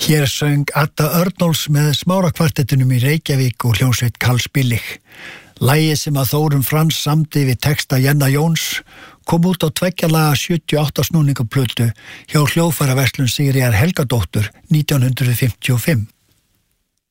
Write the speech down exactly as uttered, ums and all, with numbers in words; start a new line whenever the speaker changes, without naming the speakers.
Hér söng Adda Örnóls með smárakvartettunum í Reykjavík og hljómsveit Karls Billig. Lagið sem að Þórunn Frans samdi við texta Jenna Jóns kom út á tveggja laga sjötíu og átta snúningaplötu hjá hljóðfæraverslun Sigríðar Helgadóttur nítján hundruð fimmtíu og fimm.